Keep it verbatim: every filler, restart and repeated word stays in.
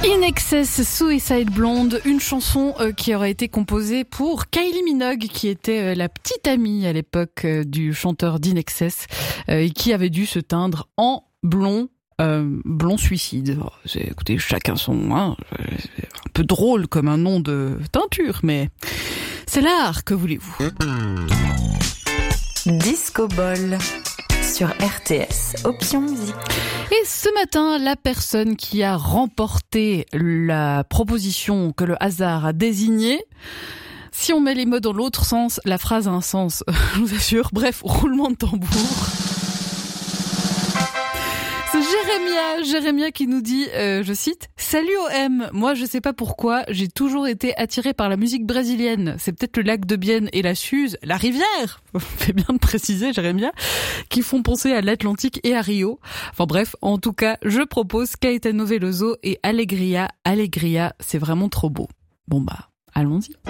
In Excess, Suicide Blonde, une chanson euh, qui aurait été composée pour Kylie Minogue, qui était euh, la petite amie à l'époque euh, du chanteur d'In Excess, euh, et qui avait dû se teindre en blond, euh, blond suicide. Oh, c'est, écoutez, chacun son, hein, un peu drôle comme un nom de teinture, mais c'est l'art, que voulez-vous. Disco Ball sur R T S, option musique. Et ce matin, la personne qui a remporté la proposition que le hasard a désignée, si on met les mots dans l'autre sens, la phrase a un sens, je vous assure. Bref, roulement de tambour. C'est Jérémia, Jérémia qui nous dit, euh, je cite, « Salut O M, moi je sais pas pourquoi, j'ai toujours été attirée par la musique brésilienne. C'est peut-être le lac de Bienne et la Suze, la rivière, fait bien de préciser Jérémia, qui font penser à l'Atlantique et à Rio. Enfin bref, en tout cas, je propose Caetano Veloso et Alegria. Alegria, c'est vraiment trop beau. Bon bah, allons-y.